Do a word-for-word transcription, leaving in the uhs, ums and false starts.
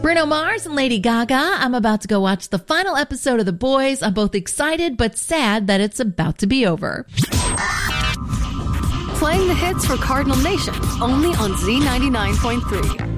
Bruno Mars and Lady Gaga. I'm about to go watch the final episode of The Boys. I'm both excited but sad that it's about to be over. Playing the hits for Cardinal Nation, only on Z ninety-nine point three.